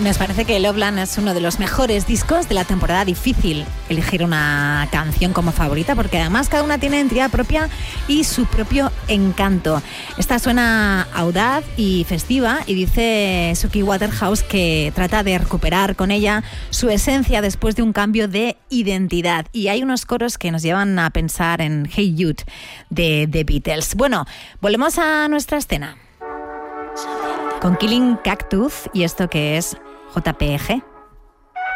Nos parece que Loveland es uno de los mejores discos de la temporada. Difícil elegir una canción como favorita porque además cada una tiene identidad propia y su propio encanto. Esta suena audaz y festiva y dice Suki Waterhouse que trata de recuperar con ella su esencia después de un cambio de identidad. Y hay unos coros que nos llevan a pensar en Hey Jude de The Beatles. Bueno, volvemos a nuestra escena con Killing Cactus y esto que es JPG.